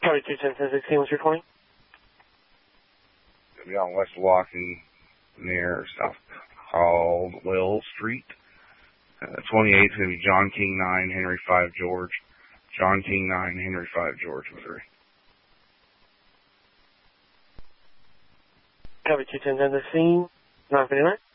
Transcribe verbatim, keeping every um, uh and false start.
Charlie two ten ten sixteen, what's your calling? Gonna be on West Walking near South Caldwell Street. Uh, twenty-eighth is gonna be John King nine, Henry five, George. John King nine, Henry five, George, Missouri. Charlie two ten ten sixteen, nine fifty-nine.